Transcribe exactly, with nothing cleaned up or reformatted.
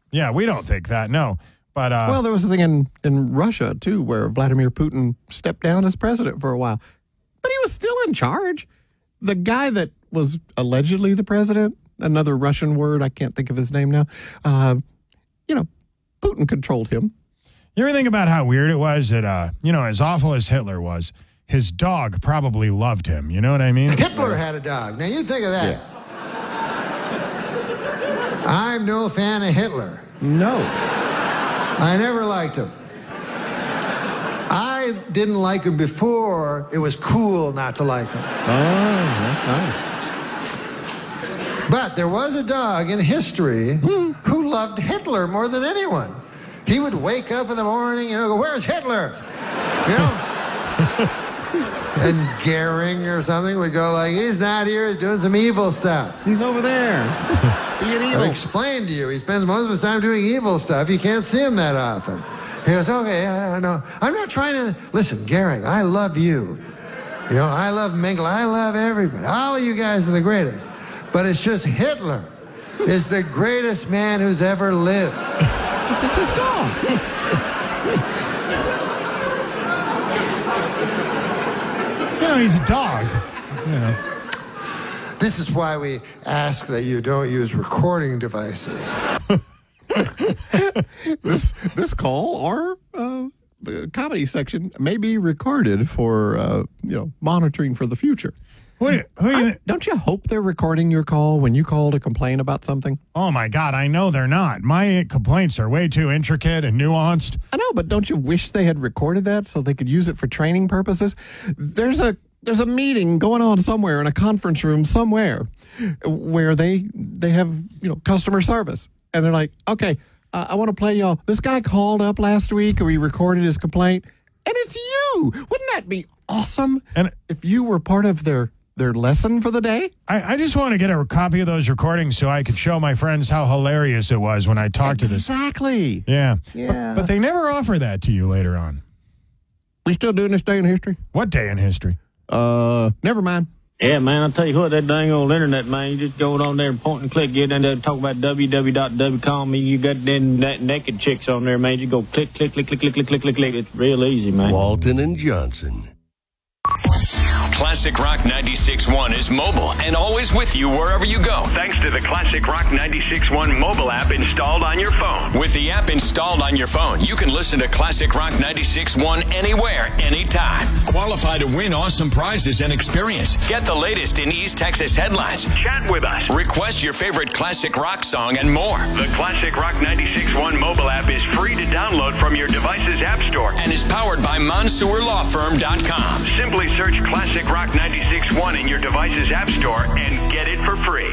Yeah, we don't think that, no. But uh, well, there was a thing in, in Russia, too, where Vladimir Putin stepped down as president for a while. But he was still in charge. The guy that was allegedly the president, another Russian word, I can't think of his name now, uh, you know, Putin controlled him. You ever think about how weird it was that, uh, you know, as awful as Hitler was, his dog probably loved him. You know what I mean? Hitler had a dog. Now, you think of that. Yeah. I'm no fan of Hitler. No. I never liked him. I didn't like him before it was cool not to like him. Oh, that's right. But there was a dog in history who loved Hitler more than anyone. He would wake up in the morning, you know, go, where's Hitler? You know? And Goering or something would go like, he's not here, he's doing some evil stuff. He's over there. Being evil. I'll explain to you, he spends most of his time doing evil stuff. You can't see him that often. He goes, okay, I know. I'm not trying to, listen, Goering, I love you. You know, I love Mengele, I love everybody. All of you guys are the greatest. But it's just Hitler is the greatest man who's ever lived. It's his dog. You know, he's a dog. You know. This is why we ask that you don't use recording devices. this this call or uh, the comedy section may be recorded for uh, you know monitoring for the future. Who, who you, I, don't you hope they're recording your call when you call to complain about something? Oh, my God, I know they're not. My complaints are way too intricate and nuanced. I know, but don't you wish they had recorded that so they could use it for training purposes? There's a there's a meeting going on somewhere in a conference room somewhere where they they have you know customer service, and they're like, okay, uh, I want to play y'all. This guy called up last week, and we recorded his complaint, and it's you. Wouldn't that be awesome? And if you were part of their their lesson for the day? I, I just want to get a copy of those recordings so I could show my friends how hilarious it was when I talked exactly. to this. Exactly. Yeah. Yeah. But, but they never offer that to you later on. We still doing this day in history? What day in history? Uh, never mind. Yeah, man, I'll tell you what, that dang old internet, man, you just go on there and point and click, get in there and talk about w w w dot w com, and you got them that naked chicks on there, man. You go click, click, click, click, click, click, click, click, click. It's real easy, man. Walton and Johnson. Classic Rock ninety-six point one is mobile and always with you wherever you go. Thanks to the Classic Rock ninety-six point one mobile app installed on your phone. With the app installed on your phone, you can listen to Classic Rock ninety-six point one anywhere, anytime. Qualify to win awesome prizes and experience. Get the latest in East Texas headlines. Chat with us. Request your favorite classic rock song and more. The Classic Rock ninety-six point one mobile app is free to download from your device's app store and is powered by Mansour Law Firm dot com. Simply search Classic Rock ninety-six point one in your device's app store and get it for free.